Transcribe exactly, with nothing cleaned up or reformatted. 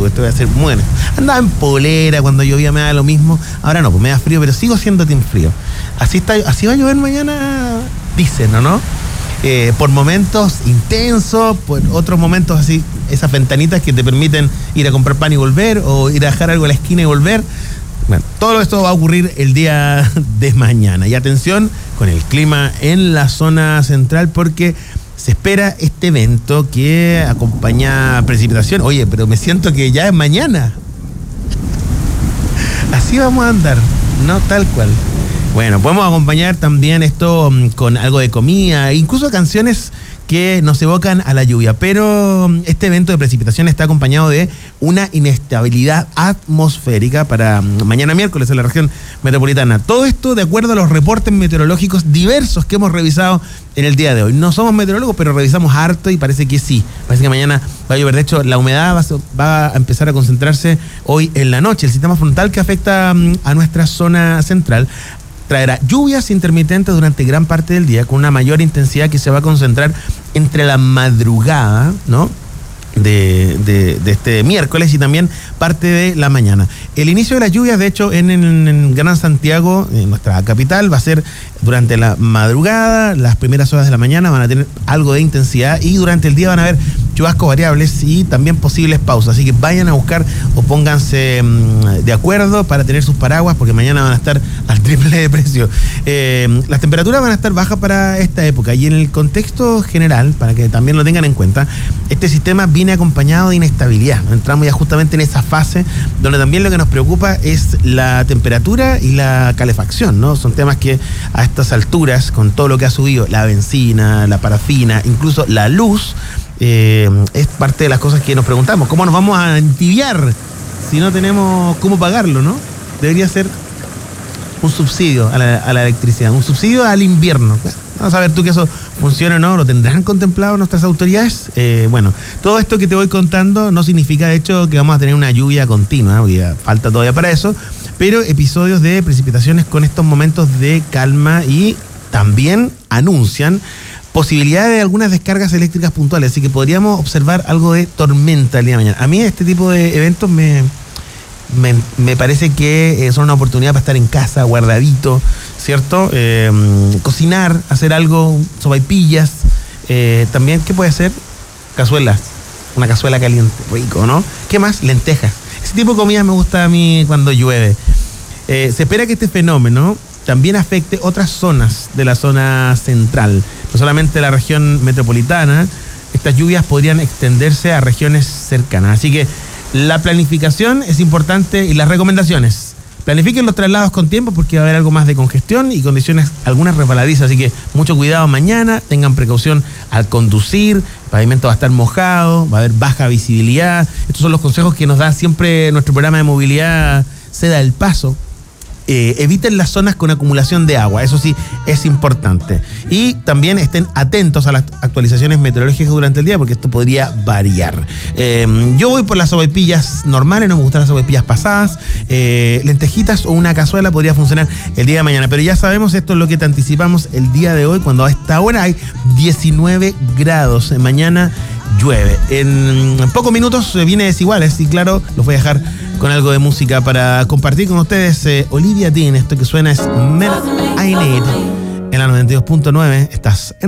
tú, esto va a ser bueno. Andaba en polera, cuando llovía me da lo mismo. Ahora no, pues me da frío, pero sigo siendo team frío. Así está, así va a llover mañana, dicen, ¿no? ¿no? Eh, por momentos intensos, por otros momentos así, esas ventanitas que te permiten ir a comprar pan y volver, o ir a dejar algo a la esquina y volver. Bueno, todo esto va a ocurrir el día de mañana. Y atención con el clima en la zona central, porque se espera este evento que acompaña precipitación. Oye, pero me siento que ya es mañana. Así vamos a andar, no tal cual. Bueno, podemos acompañar también esto con algo de comida, incluso canciones que nos evocan a la lluvia, pero este evento de precipitación está acompañado de una inestabilidad atmosférica para mañana miércoles en la región metropolitana. Todo esto de acuerdo a los reportes meteorológicos diversos que hemos revisado en el día de hoy. No somos meteorólogos, pero revisamos harto y parece que sí. Parece que mañana va a llover. De hecho, la humedad va a, va a empezar a concentrarse hoy en la noche. El sistema frontal que afecta a nuestra zona central traerá lluvias intermitentes durante gran parte del día con una mayor intensidad que se va a concentrar entre la madrugada, ¿no? De, de, de este miércoles y también parte de la mañana. El inicio de las lluvias, de hecho, en, en, en Gran Santiago, en nuestra capital, va a ser durante la madrugada. Las primeras horas de la mañana van a tener algo de intensidad y durante el día van a haber chubascos variables y también posibles pausas. Así que vayan a buscar o pónganse mmm, de acuerdo para tener sus paraguas, porque mañana van a estar al triple de precio. Eh, las temperaturas van a estar bajas para esta época y en el contexto general, para que también lo tengan en cuenta, este sistema viene acompañado de inestabilidad. Entramos ya justamente en esa fase donde también lo que nos preocupa es la temperatura y la calefacción, ¿no? Son temas que a estas alturas, con todo lo que ha subido, la benzina, la parafina, incluso la luz, eh, es parte de las cosas que nos preguntamos. ¿Cómo nos vamos a entibiar si no tenemos cómo pagarlo, no? Debería ser un subsidio a la, a la electricidad, un subsidio al invierno. Vamos a ver tú que eso funciona o no, ¿lo tendrán contemplado nuestras autoridades? Eh, bueno, todo esto que te voy contando no significa de hecho que vamos a tener una lluvia continua, porque falta todavía para eso, pero episodios de precipitaciones con estos momentos de calma y también anuncian posibilidad de algunas descargas eléctricas puntuales, así que podríamos observar algo de tormenta el día de mañana. A mí este tipo de eventos me... Me, me parece que eh, son una oportunidad para estar en casa, guardadito, ¿cierto? Eh, cocinar, hacer algo, sopaipillas. Eh, también, ¿qué puede ser? Cazuelas. Una cazuela caliente, rico, ¿no? ¿Qué más? Lentejas. Ese tipo de comida me gusta a mí cuando llueve. Eh, se espera que este fenómeno también afecte otras zonas de la zona central, no solamente la región metropolitana. Estas lluvias podrían extenderse a regiones cercanas. Así que la planificación es importante y las recomendaciones. Planifiquen los traslados con tiempo porque va a haber algo más de congestión y condiciones algunas resbaladizas. Así que mucho cuidado mañana, tengan precaución al conducir, el pavimento va a estar mojado, va a haber baja visibilidad. Estos son los consejos que nos da siempre nuestro programa de movilidad Ceda el Paso. Eh, eviten las zonas con acumulación de agua, eso sí es importante. Y también estén atentos a las actualizaciones meteorológicas durante el día porque esto podría variar. Eh, yo voy por las sopaipillas normales, no me gustan las sopaipillas pasadas. Eh, lentejitas o una cazuela podría funcionar el día de mañana, pero ya sabemos, esto es lo que te anticipamos el día de hoy, cuando a esta hora hay diecinueve grados. Mañana llueve. En pocos minutos viene Desiguales y claro, los voy a dejar con algo de música para compartir con ustedes. eh, Olivia Dean, esto que suena es Men I Need en la noventa y dos punto nueve. Estás en